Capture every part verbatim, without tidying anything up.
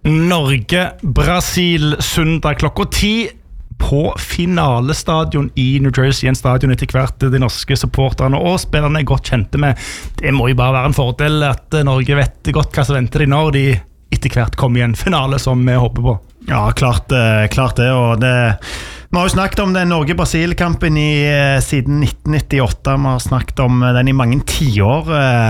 Norge, Brasil, søndag klokka ti på finalestadion i New Jersey, en stadion etter hvert de norske supporterne og spillerne er godt kjente med. Det må jo bare være en fordel at Norge vet godt hva som venter de når de etter hvert kommer i en finale som vi håper på. Ja, klart, klart det, og det vi har jo snakket om den Norge-Brasil-kampen i, siden nitten nittiåtte. Vi har snakket om den i mange tiår.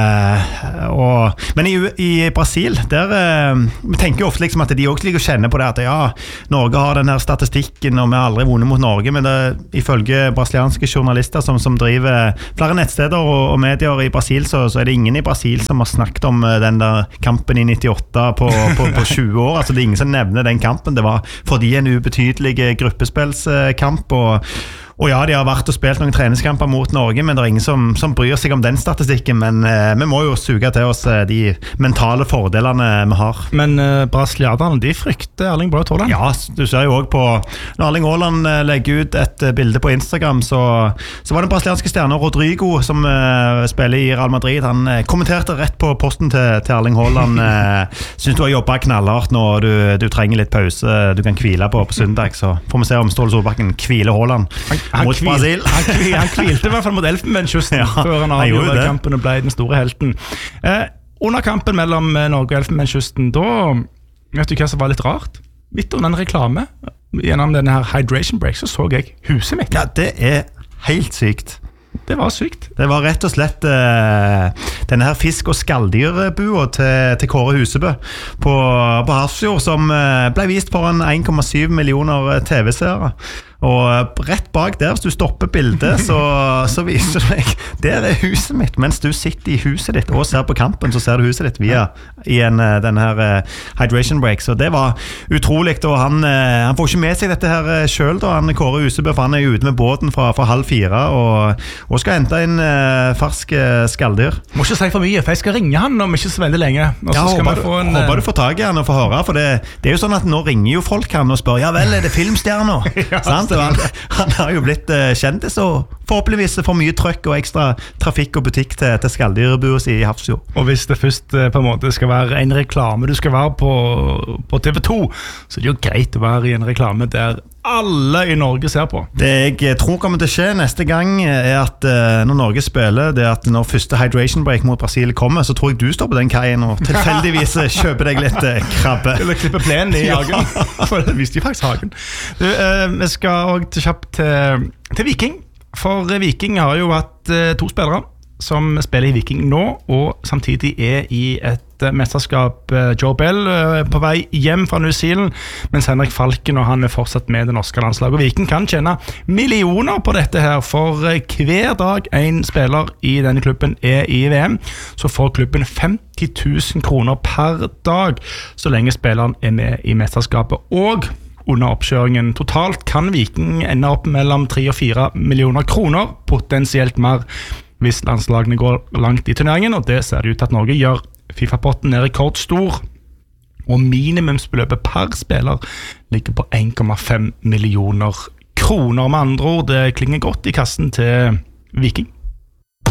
Og, men i, i Brasil, der vi tenker jo ofte liksom at de også liker å kjenne på det at ja, Norge har den her statistikken og vi har aldri vunnet mot Norge, men det, ifølge brasilianske journalister som, som driver flere nettsteder og, og medier i Brasil, så, så er det ingen i Brasil som har snakket om den der kampen i nittiåtte på, på, på tjue år. Altså det er ingen som nevner den kampen. Det var fordi en ubetydelig gruppespils kamp, og, og ja, de har vært og spilt noen treningskamper mot Norge, men det er ingen som, som bryr seg om den statistikken, men eh, vi må jo suge til oss eh, de mentale fordelene vi har. Men eh, brasilianerne, de frykter Erling Braut Haaland? Ja, du ser jo også på når Erling Haaland eh, legger ut et eh, bilde på Instagram, så, så var den brasilianske stjernen Rodrigo som eh, spiller i Real Madrid, han eh, kommenterte rett på posten til, til Erling Haaland eh, synes du har jobbet knallhardt nå, du, du trenger litt pause, du kan hvile på på søndag, så får vi se om Ståle Solbakken hviler Haaland Han, mot hvil, Brasil. Han, hvil, han hvilte i hvert fall mot Elfenbenskysten ja, før han avgjorde kampen og ble den store helten. Eh, under kampen mellom Norge og Elfenbenskysten, da vet du hva som var litt rart? Midt under en reklame, gjennom denne her hydration break, så så jeg huset mitt. Ja, det er helt sykt. Det var sykt. Det var rett og slett uh, denne her fisk- og skaldyrbua til, til Kåre Husebø på, på Hafrsfjord, som uh, ble vist foran en komma syv millioner T V-seere. Og rett bak der, hvis du stopper bildet, så, så viser det deg, der er huset mitt. Mens du sitter i huset ditt og ser på kampen, så ser du huset ditt via i en, denne her uh, hydration break. Så det var utrolig, og han, uh, han får ikke med seg dette her selv da, han Kåre Husebø, for han er jo ute med båten fra, fra halv fire, og, og skal hente inn uh, ferske skalldyr. Må ikke si for mye, for jeg skal ringe han om ikke så veldig lenge. Og så ja, skal håper, vi få en, håper du får tag i han og får høre, for det, det er jo sånn at nå ringer jo folk han og spør, ja vel, er det filmstjerner? Ja, sant? Han, han har jo blitt uh, kjendis og forhåpentligvis får mye trøkk og ekstra trafikk og butikk til, til skaldyrbua i Hafrsfjord. Og hvis det først uh, på en måte skal være en reklame du skal være på, på T V to, så er det jo greit å være i en reklame der alle i Norge ser på. Det jeg tror kommer til å skje neste gang er at uh, når Norge spiller, det er at når første hydration break mot Brasil kommer, så tror jeg du står på den kaien og tilfeldigvis kjøper deg litt uh, krabbe. Eller klipper plenen i hagen. For det visste jo faktisk hagen. Du, uh, vi skal også til kjapt til, til Viking. For Viking har jo hatt uh, to spillere som spiller i Viking nå, og samtidig er i et mesterskap. Joe Bell på vei hjem fra New Zealand, mens Henrik Falken og han er fortsatt med det norske landslaget. Og Viking kan tjene millioner på dette her, for hver dag en spiller i denne klubben er i V M, så får klubben femti tusen kroner per dag, så lenge spilleren er med i mesterskapet. Og under oppkjøringen totalt kan Viking ende opp mellom tre og fire millioner kroner, potensielt mer hvis landslagene går langt i turneringen, og det ser det ut at Norge gjør. FIFA-potten er rekordstor, og minimumsbeløpet per spiller ligger på en komma fem millioner kroner. Med andre ord, det klinger godt i kassen til Viking.